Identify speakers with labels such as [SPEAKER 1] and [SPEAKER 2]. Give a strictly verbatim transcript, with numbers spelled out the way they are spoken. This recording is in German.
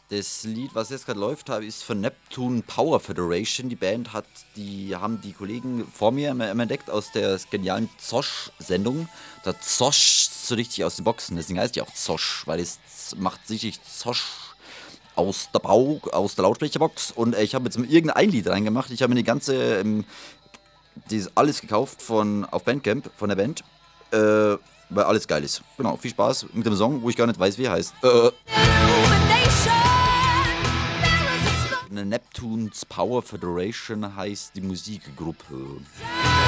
[SPEAKER 1] Das Lied, was jetzt gerade läuft, hab- ist von Neptune Power Federation. Die Band hat, die haben die Kollegen vor mir immer immer entdeckt aus der genialen Zosch-Sendung. Da Zosch so richtig aus den Boxen. Deswegen heißt die auch Zosch, weil es macht sicherlich Zosch aus der Bau, aus der Lautsprecherbox. Und äh, ich habe jetzt mal irgendein Lied reingemacht. Ich habe mir die ganze, ähm, dieses alles gekauft von auf Bandcamp von der Band, äh, weil alles geil ist. Genau, viel Spaß mit dem Song, wo ich gar nicht weiß, wie er heißt. Äh, Neptune's Power Federation heißt die Musikgruppe.